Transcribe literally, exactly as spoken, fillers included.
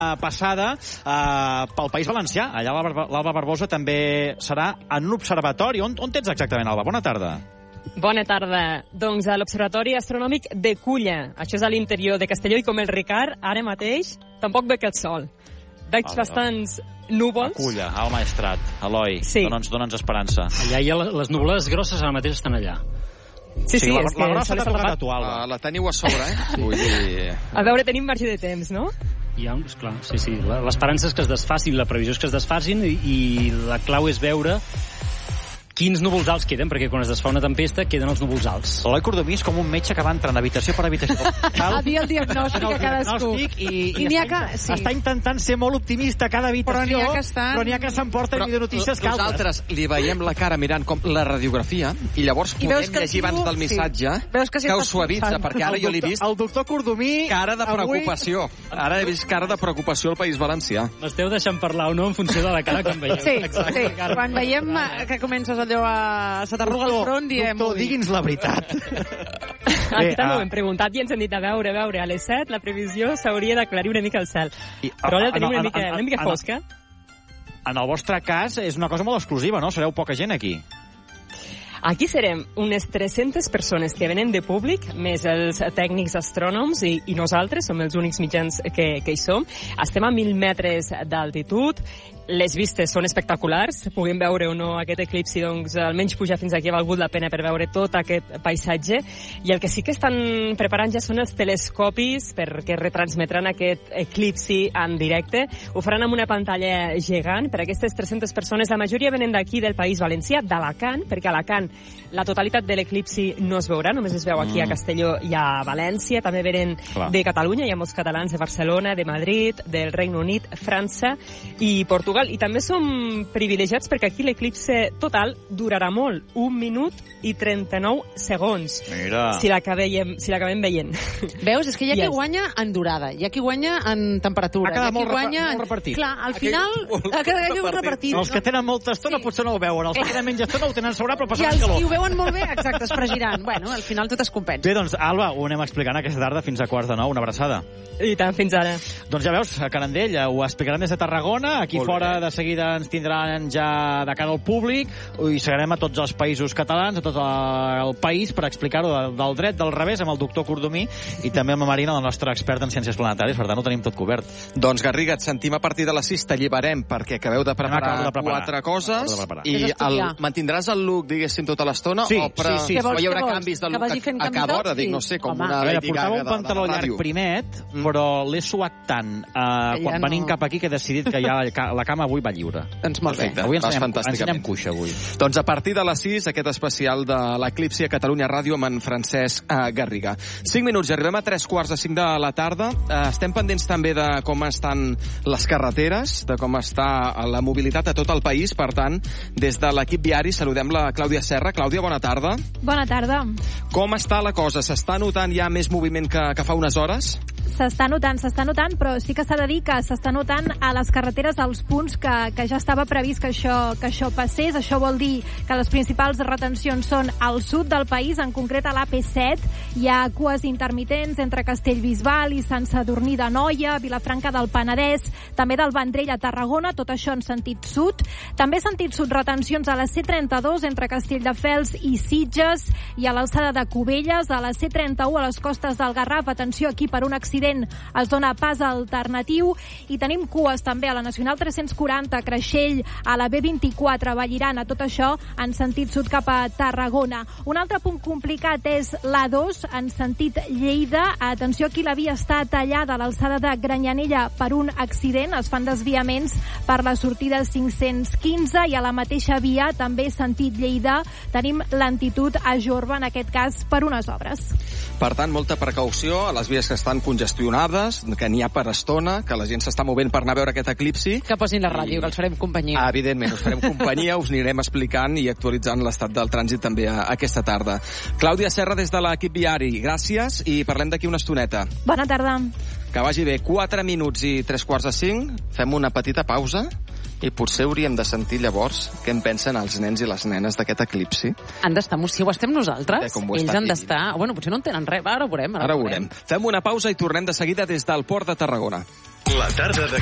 passada eh, pel País Valencià. Allà l'Alba Barbosa també serà en un observatori. On, on ets exactament, Alba? Bona tarda. Bona tarda. Doncs a l'Observatori Astronòmic de Culla. Això és a l'interior de Castelló i com el Ricard, ara mateix, tampoc veig el sol. Veig oh, bastants núvols. A Culla, al Maestrat, Eloi. Sí. Dóna'ns, dóna'ns esperança. Allà hi ha les nuvolades grosses, ara mateix estan allà. Sí, sí, sí la, és que... La grossa t'ha tocat a tu, Alba. La, la teniu a sobre, eh? Sí. Vull dir... A veure, tenim marge de temps, no? Hi ha, esclar, sí, sí. L'esperança és que es desfacin, la previsió és que es desfacin i, i la clau és veure quins núvols alts queden, perquè quan es desfà una tempesta queden els núvols alts. L'Eloi Cordomí és com un metge que va entrant habitació per habitació. A dir el diagnòstic a cadascú. I, i, I n'hi ha que... Sí. Està intentant ser molt optimista a cada habitació, però n'hi ha que estan... però n'hi ha que s'emporten millor notícies que altres. Nosaltres li veiem la cara mirant com la radiografia i llavors I podem llegir abans del missatge sí. Veus que, si que ho suavitza, perquè ara el jo l'he vist... El doctor Cordomí... Cara de preocupació. Avui... Ara he vist cara de preocupació al País Valencià. M'esteu deixant parlar o no en funció de la cara que em veieu. Sí, sí. Quan veiem que comences allò a... se t'arruga el front, diem... Doctor, digui'ns la veritat. Aquí també ho hem preguntat i ens han dit, a veure, a veure, a les set la previsió s'hauria d'aclarir una mica el cel. Però ara tenim una mica, una mica fosca. En el vostre cas és una cosa molt exclusiva, no? Sereu poca gent aquí. Aquí serem unes tres-centes persones que venen de públic, més els tècnics astrònoms i, i nosaltres, som els únics mitjans que, que hi som. Estem a mil metres d'altitud, les vistes són espectaculars, puguem veure o no aquest eclipsi, doncs almenys pujar fins aquí ha valgut la pena per veure tot aquest paisatge. I el que sí que estan preparant ja són els telescopis perquè retransmetran aquest eclipsi en directe. Ho faran amb una pantalla gegant per a aquestes tres-centes persones. La majoria venen d'aquí, del País Valencià, d'Alacant, perquè a Alacant la totalitat de l'eclipsi no es veurà, només es veu aquí mm. a Castelló i a València. També venen Clar. de Catalunya, hi ha molts catalans de Barcelona, de Madrid, del Regne Unit, França i Portugal. I també som privilegiats perquè aquí l'eclipsi total durarà molt, un minut i trenta-nou segons. Mira. Si l'acabem si l'acabem veient. Veus? És que hi ha yes. qui guanya en durada, hi ha qui guanya en temperatura. Ha quedat molt, guanya molt repartit. Clar, al final ha quedat molt repartit. Els que tenen molta estona sí. potser no ho veuen, els que tenen menys estona ho tenen sobre, però passant I els qui ho veuen molt bé, exacte, es fregiran. Bueno, al final tot es compensa. Bé, doncs, Alba, ho anem explicant aquesta tarda fins a quarts de nou. Una abraçada. I tant, fins ara. Doncs ja veus, a Canandell ho explicaran des de Tarragona. Aquí molt fora bé. De seguida ens tindran ja de cara al públic i seguirem a tots els països catalans, a tot el país, per explicar-ho del dret, del revés, amb el doctor Cordomí i també amb la Marina, la nostra experta en ciències planetàries. Per tant, ho tenim tot cobert. Doncs, Garriga, et sentim a partir de les sis. T'alliberem perquè acabeu de preparar, de preparar. quatre coses de preparar. i el, mantindràs el look, diguéssim, tota l'estona? Sí, o pre... sí, sí. O hi haurà canvis de look a, a cada hora? Dic, no sé, com Home. una a veure, Lady portava Gaga un pantaló de, de llarg primet, mm. però l'he suat tant uh, quan ja venim no. cap aquí que he decidit que ja la cama avui va lliure. Doncs molt Perfecte. bé. Avui ens Vas anem, ens anem cuixa, avui. Doncs a partir de les sis, aquest especial de l'Eclipsi a Catalunya Ràdio amb en Francesc uh, Garriga. Cinc minuts, i arribem a tres quarts de cinc de la tarda. Uh, estem pendents també de com estan les carreteres, de com està la mobilitat a tot el país. Per tant, des de l'equip viari saludem la Clàudia Serra. Clàudia, bona tarda. Bona tarda. Com està la cosa? S'està notant ja més moviment que, que fa unes hores? S'està notant, s'està notant, però sí que s'ha de dir que s'està notant a les carreteres als punts que, que ja estava previst que això, que això passés. Això vol dir que les principals retencions són al sud del país, en concret a l'A P set. Hi ha cues intermitents entre Castellbisbal i Sant Sadurní d'Anoia, Vilafranca del Penedès, també del Vendrell a Tarragona, tot això en sentit sud. També sentit sud retencions a la C trenta-dos entre Castelldefels i Sitges i a l'alçada de Cubelles, a la C trenta-u a les costes del Garraf. Atenció, aquí per un accident es dona pas alternatiu i tenim cues també a la Nacional tres-cents quaranta a Creixell, a la B vint-i-quatre a Vallirana, tot això en sentit sud cap a Tarragona. Un altre punt complicat és l'A dos en sentit Lleida. Atenció, aquí la via està tallada a l'alçada de Granyanella per un accident, es fan desviaments per la sortida cinc-cents quinze i a la mateixa via, també sentit Lleida, tenim lentitud a Jorba, en aquest cas per unes obres. Per tant, molta precaució a les vies que estan congestionades, que n'hi ha per estona, que la gent s'està movent per anar a veure aquest eclipsi. Que posin la ràdio, I... que els farem companyia. Ah, evidentment, us farem companyia, us anirem explicant i actualitzant l'estat del trànsit també a, a aquesta tarda. Clàudia Serra, des de l'equip viari, gràcies i parlem d'aquí una estoneta. Bona tarda. Que vagi bé. Quatre minuts i tres quarts de cinc. Fem una petita pausa i potser hauríem de sentir llavors què en pensen els nens i les nenes d'aquest eclipsi. Han d'estar, si ho estem nosaltres, ho ells han d'estar... Bueno, potser no en tenen res, ara ho veurem. Ara, ara ho veurem. Fem una pausa i tornem de seguida des del Port de Tarragona. La tarda de